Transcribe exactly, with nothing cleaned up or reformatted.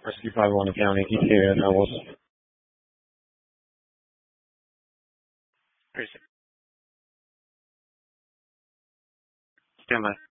Rescue five one County, E T A at Ellis. Precinct. Stand by.